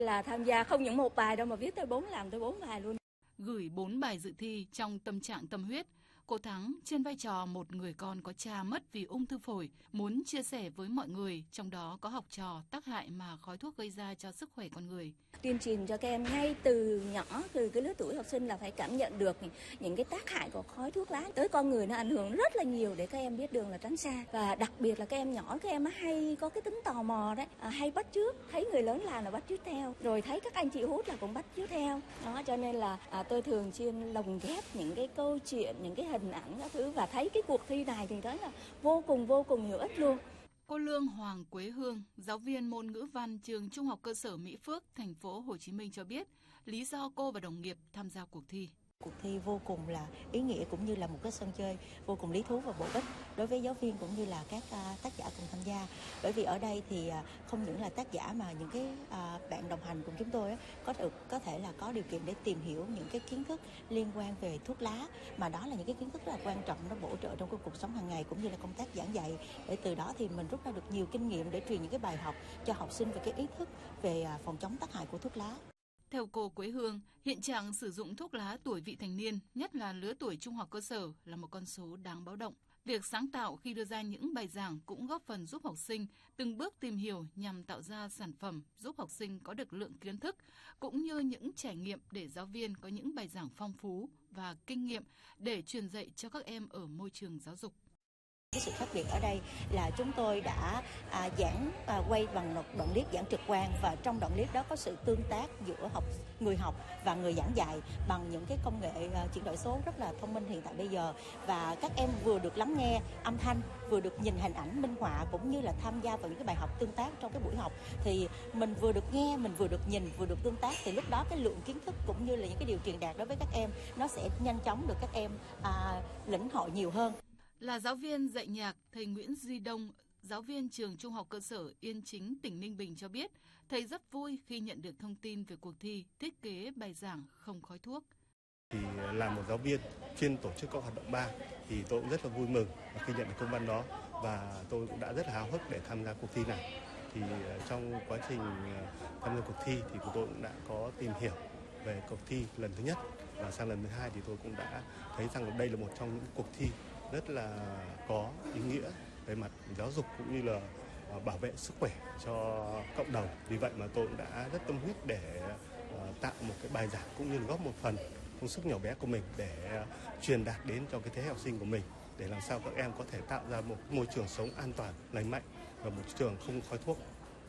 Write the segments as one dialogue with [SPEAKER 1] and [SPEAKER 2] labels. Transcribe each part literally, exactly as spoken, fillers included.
[SPEAKER 1] Là tham gia không những một bài đâu mà viết tới bốn làm tới bốn bài luôn.
[SPEAKER 2] Gửi bốn bài dự thi trong tâm trạng tâm huyết, cô Thắng trên vai trò một người con có cha mất vì ung thư phổi muốn chia sẻ với mọi người, trong đó có học trò, tác hại mà khói thuốc gây ra cho sức khỏe con người.
[SPEAKER 1] Tuyên truyền cho các em ngay từ nhỏ, từ cái lứa tuổi học sinh là phải cảm nhận được những cái tác hại của khói thuốc lá tới con người, nó ảnh hưởng rất là nhiều để các em biết đường là tránh xa. Và đặc biệt là các em nhỏ, các em hay có cái tính tò mò đấy, à, hay bắt chước, thấy người lớn làm là bắt chước theo, rồi thấy các anh chị hút là cũng bắt chước theo. Đó, cho nên là à, tôi thường xuyên lồng ghép những cái câu chuyện, những cái hình ảnh các thứ, và thấy cái cuộc thi này thì thấy là vô cùng vô cùng hữu ích luôn.
[SPEAKER 2] Cô Lương Hoàng Quế Hương, giáo viên môn ngữ văn trường Trung học cơ sở Mỹ Phước, thành phố Hồ Chí Minh cho biết lý do cô và đồng nghiệp tham gia cuộc thi.
[SPEAKER 3] Cuộc thi vô cùng là ý nghĩa cũng như là một cái sân chơi vô cùng lý thú và bổ ích đối với giáo viên cũng như là các tác giả cùng tham gia. Bởi vì ở đây thì không những là tác giả mà những cái bạn đồng hành cùng chúng tôi có được có thể là có điều kiện để tìm hiểu những cái kiến thức liên quan về thuốc lá, mà đó là những cái kiến thức rất là quan trọng, nó bổ trợ trong cuộc sống hàng ngày cũng như là công tác giảng dạy, để từ đó thì mình rút ra được nhiều kinh nghiệm để truyền những cái bài học cho học sinh về cái ý thức về phòng chống tác hại của thuốc lá.
[SPEAKER 2] Theo cô Quế Hương, hiện trạng sử dụng thuốc lá tuổi vị thành niên, nhất là lứa tuổi trung học cơ sở, là một con số đáng báo động. Việc sáng tạo khi đưa ra những bài giảng cũng góp phần giúp học sinh từng bước tìm hiểu nhằm tạo ra sản phẩm giúp học sinh có được lượng kiến thức, cũng như những trải nghiệm để giáo viên có những bài giảng phong phú và kinh nghiệm để truyền dạy cho các em ở môi trường giáo dục.
[SPEAKER 3] Cái sự khác biệt ở đây là chúng tôi đã à, giảng à, quay bằng một đoạn clip giảng trực quan, và trong đoạn clip đó có sự tương tác giữa học người học và người giảng dạy bằng những cái công nghệ à, chuyển đổi số rất là thông minh hiện tại bây giờ, và các em vừa được lắng nghe âm thanh, vừa được nhìn hình ảnh minh họa, cũng như là tham gia vào những cái bài học tương tác trong cái buổi học. Thì mình vừa được nghe, mình vừa được nhìn, vừa được tương tác, thì lúc đó cái lượng kiến thức cũng như là những cái điều truyền đạt đối với các em nó sẽ nhanh chóng được các em à, lĩnh hội nhiều hơn.
[SPEAKER 2] Là giáo viên dạy nhạc, thầy Nguyễn Duy Đông, giáo viên trường Trung học cơ sở Yên Chính, tỉnh Ninh Bình cho biết, thầy rất vui khi nhận được thông tin về cuộc thi thiết kế bài giảng không khói thuốc.
[SPEAKER 4] Thì là một giáo viên chuyên tổ chức các hoạt động ba thì tôi cũng rất là vui mừng khi nhận được công văn đó, và tôi cũng đã rất là háo hức để tham gia cuộc thi này. Thì trong quá trình tham gia cuộc thi thì tôi cũng đã có tìm hiểu về cuộc thi lần thứ nhất, và sang lần thứ hai thì tôi cũng đã thấy rằng đây là một trong những cuộc thi rất là có ý nghĩa về mặt giáo dục cũng như là bảo vệ sức khỏe cho cộng đồng. Vì vậy mà tôi cũng đã rất tâm huyết để tạo một cái bài giảng cũng như là góp một phần công sức nhỏ bé của mình để truyền đạt đến cho cái thế hệ học sinh của mình, để làm sao các em có thể tạo ra một môi trường sống an toàn, lành mạnh và một trường không khói thuốc.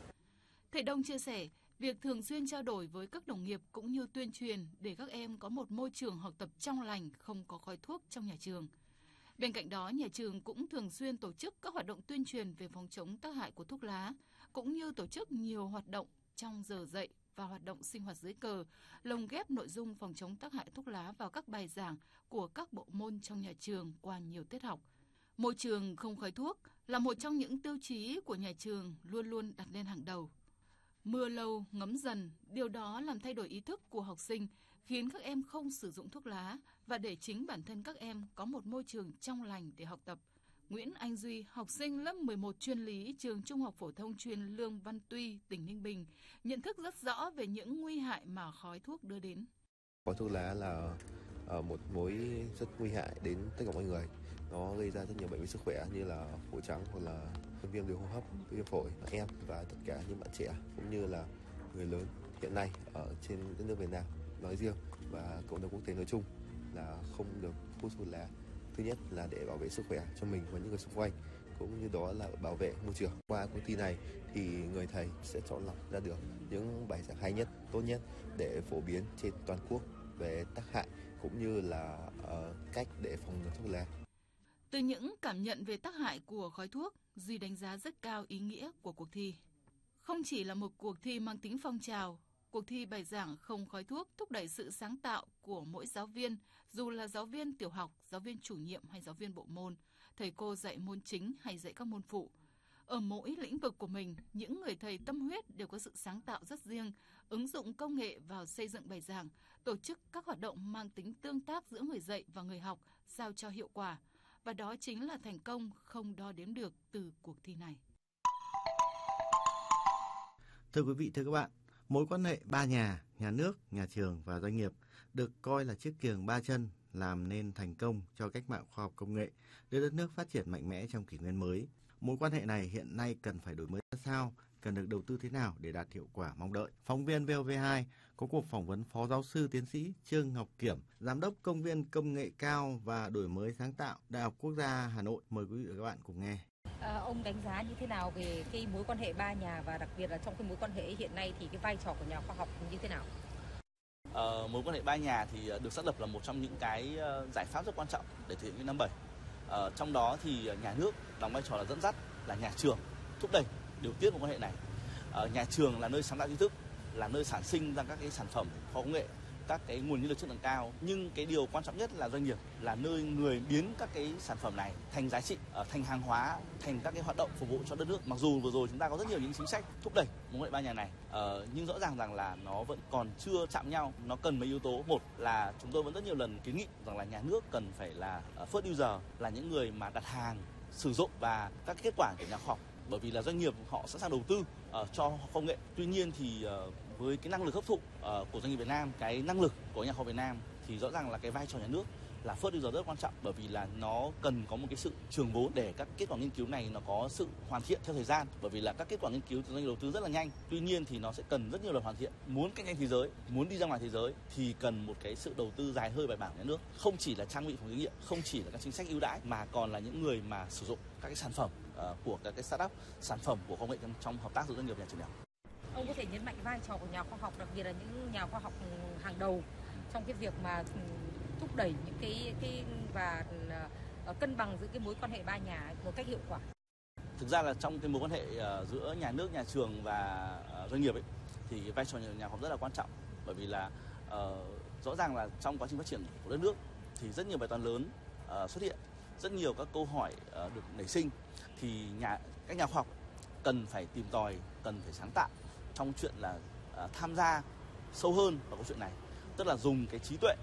[SPEAKER 2] Thầy Đông chia sẻ, việc thường xuyên trao đổi với các đồng nghiệp cũng như tuyên truyền để các em có một môi trường học tập trong lành, không có khói thuốc trong nhà trường. Bên cạnh đó, nhà trường cũng thường xuyên tổ chức các hoạt động tuyên truyền về phòng chống tác hại của thuốc lá, cũng như tổ chức nhiều hoạt động trong giờ dạy và hoạt động sinh hoạt dưới cờ, lồng ghép nội dung phòng chống tác hại thuốc lá vào các bài giảng của các bộ môn trong nhà trường qua nhiều tiết học. Môi trường không khói thuốc là một trong những tiêu chí của nhà trường luôn luôn đặt lên hàng đầu. Mưa lâu, ngấm dần, điều đó làm thay đổi ý thức của học sinh, khiến các em không sử dụng thuốc lá và để chính bản thân các em có một môi trường trong lành để học tập. Nguyễn Anh Duy, học sinh lớp mười một chuyên lý trường Trung học phổ thông chuyên Lương Văn Tuy, tỉnh Ninh Bình, nhận thức rất rõ về những nguy hại mà khói thuốc đưa đến.
[SPEAKER 5] Khói thuốc lá là một mối rất nguy hại đến tất cả mọi người. Nó gây ra rất nhiều bệnh về sức khỏe như là phổi trắng hoặc là viêm đường hô hấp, viêm phổi, em và tất cả những bạn trẻ cũng như là người lớn hiện nay ở trên đất nước Việt Nam nói riêng và cộng đồng quốc tế nói chung là không được hút thuốc lá. Thứ nhất là để bảo vệ sức khỏe cho mình và những người xung quanh, cũng như đó là bảo vệ môi trường. Qua cuộc thi này thì người thầy sẽ chọn lọc ra được những bài giảng hay nhất, tốt nhất để phổ biến trên toàn quốc về tác hại cũng như là uh, cách để phòng ngừa thuốc lá.
[SPEAKER 2] Từ những cảm nhận về tác hại của khói thuốc, Duy đánh giá rất cao ý nghĩa của cuộc thi. Không chỉ là một cuộc thi mang tính phong trào, cuộc thi bài giảng không khói thuốc thúc đẩy sự sáng tạo của mỗi giáo viên, dù là giáo viên tiểu học, giáo viên chủ nhiệm hay giáo viên bộ môn, thầy cô dạy môn chính hay dạy các môn phụ. Ở mỗi lĩnh vực của mình, những người thầy tâm huyết đều có sự sáng tạo rất riêng, ứng dụng công nghệ vào xây dựng bài giảng, tổ chức các hoạt động mang tính tương tác giữa người dạy và người học sao cho hiệu quả. Và đó chính là thành công không đo đếm được từ cuộc thi này.
[SPEAKER 6] Thưa quý vị, thưa các bạn, Mối quan hệ ba nhà, nhà nước, nhà trường và doanh nghiệp được coi là chiếc kiềng ba chân làm nên thành công cho cách mạng khoa học công nghệ, đưa đất nước phát triển mạnh mẽ trong kỷ nguyên mới. Mối quan hệ này hiện nay cần phải đổi mới ra sao, cần được đầu tư thế nào để đạt hiệu quả mong đợi. Phóng viên vê o vê hai có cuộc phỏng vấn Phó Giáo sư Tiến sĩ Trương Ngọc Kiểm, Giám đốc Công viên Công nghệ cao và Đổi mới sáng tạo Đại học Quốc gia Hà Nội. Mời quý vị và các bạn cùng nghe.
[SPEAKER 7] À, ông đánh giá như thế nào về cái mối quan hệ ba nhà và đặc biệt là trong cái mối quan hệ hiện nay thì cái vai trò của nhà khoa học như thế nào?
[SPEAKER 8] Ờ, mối quan hệ ba nhà thì được xác lập là một trong những cái giải pháp rất quan trọng để thực hiện cái năm bảy. Ờ, trong đó thì nhà nước đóng vai trò là dẫn dắt, là nhà trường thúc đẩy điều tiết mối quan hệ này. Ờ, nhà trường là nơi sáng tạo tri thức, là nơi sản sinh ra các cái sản phẩm khoa học công nghệ, các cái nguồn nhân lực chất lượng cao. Nhưng cái điều quan trọng nhất là doanh nghiệp, là nơi người biến các cái sản phẩm này thành giá trị, thành hàng hóa, thành các cái hoạt động phục vụ cho đất nước. Mặc dù vừa rồi chúng ta có rất nhiều những chính sách thúc đẩy mối quan hệ ba nhà này, ờ, nhưng rõ ràng rằng là nó vẫn còn chưa chạm nhau. Nó cần mấy yếu tố. Một là chúng tôi vẫn rất nhiều lần kiến nghị rằng là nhà nước cần phải là first user, là những người mà đặt hàng, sử dụng và các kết quả của nhà khoa học. Bởi vì là doanh nghiệp họ sẵn sàng đầu tư uh, cho công nghệ. Tuy nhiên thì uh, với cái năng lực hấp thụ uh, của doanh nghiệp Việt Nam, cái năng lực của nhà khoa học Việt Nam thì rõ ràng là cái vai trò nhà nước là first user rất quan trọng, bởi vì là nó cần có một cái sự trường vốn để các kết quả nghiên cứu này nó có sự hoàn thiện theo thời gian. Bởi vì là các kết quả nghiên cứu từ doanh nghiệp đầu tư rất là nhanh, tuy nhiên thì nó sẽ cần rất nhiều lần hoàn thiện. Muốn cạnh tranh thế giới, muốn đi ra ngoài thế giới thì cần một cái sự đầu tư dài hơi bài bản của nhà nước, không chỉ là trang bị phòng thí nghiệm, không chỉ là các chính sách ưu đãi, mà còn là những người mà sử dụng các cái sản phẩm uh, của các cái startup, sản phẩm của công nghệ trong, trong hợp tác giữa doanh nghiệp và nhà trường đại học.
[SPEAKER 7] Ông có thể nhấn mạnh vai trò của nhà khoa học, đặc biệt là những nhà khoa học hàng đầu trong cái việc mà thúc đẩy những cái cái và uh, cân bằng giữa cái mối quan hệ ba nhà một cách hiệu quả.
[SPEAKER 8] Thực ra là trong cái mối quan hệ uh, giữa nhà nước, nhà trường và uh, doanh nghiệp ấy, thì vai trò nhà khoa học rất là quan trọng, bởi vì là uh, rõ ràng là trong quá trình phát triển của đất nước thì rất nhiều bài toán lớn uh, xuất hiện, rất nhiều các câu hỏi uh, được nảy sinh, thì nhà các nhà khoa học cần phải tìm tòi, cần phải sáng tạo trong chuyện là uh, tham gia sâu hơn vào câu chuyện này, tức là dùng cái trí tuệ